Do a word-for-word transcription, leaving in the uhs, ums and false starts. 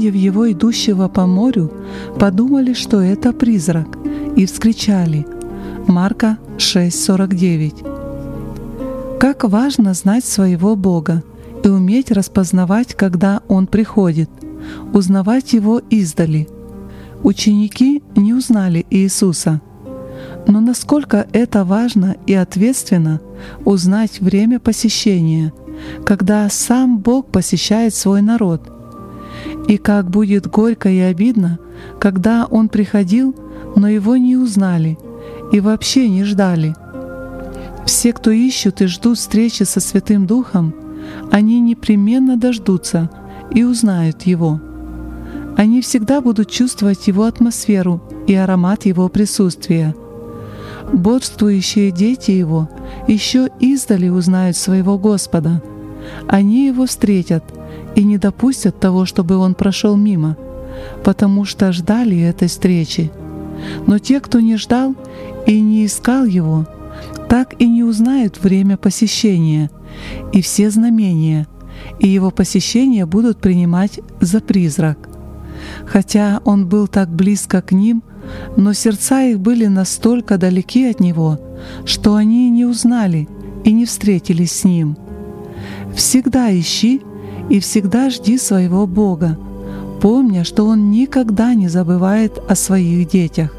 увидев его идущего по морю, подумали, что это призрак, и вскричали. Марка шесть сорок девять. Как важно знать своего Бога и уметь распознавать, когда Он приходит, узнавать Его издали. Ученики не узнали Иисуса. Но насколько это важно и ответственно узнать время посещения, когда сам Бог посещает свой народ. И как будет горько и обидно, когда Он приходил, но Его не узнали и вообще не ждали. Все, кто ищут и ждут встречи со Святым Духом, они непременно дождутся и узнают Его. Они всегда будут чувствовать Его атмосферу и аромат Его присутствия. Бодрствующие дети Его еще издали узнают своего Господа. Они Его встретят и не допустят того, чтобы Он прошел мимо, потому что ждали этой встречи. Но те, кто не ждал и не искал Его, так и не узнают время посещения и все знамения, и Его посещения будут принимать за призрак. Хотя Он был так близко к ним, но сердца их были настолько далеки от Него, что они не узнали и не встретились с Ним. Всегда ищи и всегда жди своего Бога, помня, что Он никогда не забывает о своих детях.